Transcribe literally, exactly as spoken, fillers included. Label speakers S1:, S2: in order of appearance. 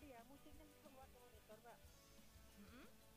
S1: tadi ya musiknya keluar ke monitor, Mbak.
S2: Mm-mm.